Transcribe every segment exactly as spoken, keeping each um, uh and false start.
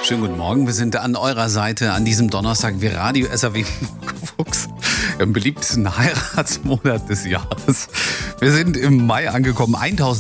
Schönen guten Morgen, wir sind an eurer Seite an diesem Donnerstag. Wir Radio S R W Fuchs im beliebtesten Heiratsmonat des Jahres. Wir sind im Mai angekommen.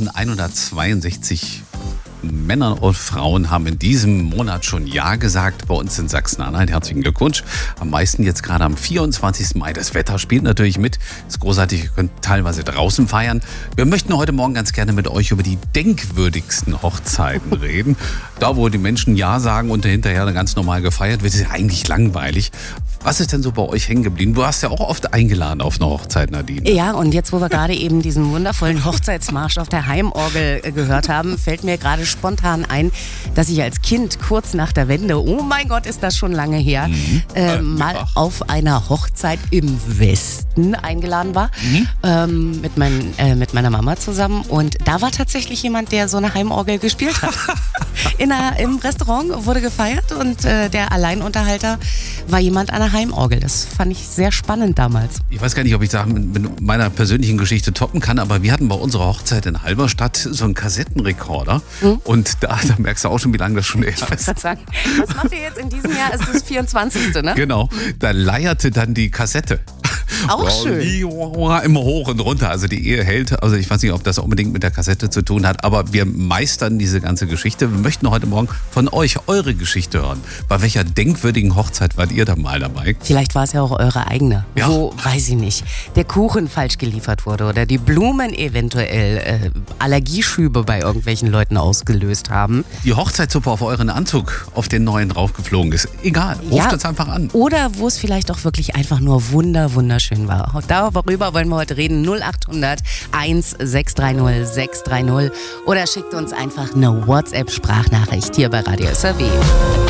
eintausendeinhundertzweiundsechzig Männer und Frauen haben in diesem Monat schon Ja gesagt. Bei uns in Sachsen-Anhalt. Herzlichen Glückwunsch. Am meisten jetzt gerade am vierundzwanzigsten Mai. Das Wetter spielt natürlich mit. Ist großartig. Ihr könnt teilweise draußen feiern. Wir möchten heute Morgen ganz gerne mit euch über die denkwürdigsten Hochzeiten reden. Da, wo die Menschen Ja sagen und hinterher ganz normal gefeiert wird, ist ja eigentlich langweilig. Was ist denn so bei euch hängen geblieben? Du hast ja auch oft eingeladen auf eine Hochzeit, Nadine. Ja, und jetzt, wo wir gerade eben diesen wundervollen Hochzeitsmarsch auf der Heimorgel gehört haben, fällt mir gerade spontan ein, dass ich als Kind kurz nach der Wende, oh mein Gott, ist das schon lange her, mhm. äh, mal ja. auf einer Hochzeit im Westen eingeladen war, mhm. ähm, mit, mein, äh, mit meiner Mama zusammen. Und da war tatsächlich jemand, der so eine Heimorgel gespielt hat. In einer, Im Restaurant wurde gefeiert und äh, der Alleinunterhalter war jemand an der Heimorgel. Das fand ich sehr spannend damals. Ich weiß gar nicht, ob ich das mit meiner persönlichen Geschichte toppen kann, aber wir hatten bei unserer Hochzeit in Halberstadt so einen Kassettenrekorder. Mhm. Und da, da merkst du auch schon, wie lange das schon her ist. Ich wollte sagen, was macht ihr jetzt in diesem Jahr? Ist das vierundzwanzigste ne? Genau, da leierte dann die Kassette. Auch schön. Immer hoch und runter. Also die Ehe hält. Also ich weiß nicht, ob das unbedingt mit der Kassette zu tun hat, aber wir meistern diese ganze Geschichte. Wir möchten heute Morgen von euch eure Geschichte hören. Bei welcher denkwürdigen Hochzeit wart ihr da mal dabei? Vielleicht war es ja auch eure eigene. Ja. Wo, weiß ich nicht, der Kuchen falsch geliefert wurde oder die Blumen eventuell äh, Allergieschübe bei irgendwelchen Leuten ausgelöst haben. Die Hochzeitssuppe auf euren Anzug auf den neuen draufgeflogen ist. Egal, ruft ja, uns einfach an. Oder wo es vielleicht auch wirklich einfach nur wunder, wunderschön war. Darüber wollen wir heute reden. null acht hundert eins sechs drei null sechs drei null oder schickt uns einfach eine WhatsApp-Sprachnachricht hier bei Radio S R W.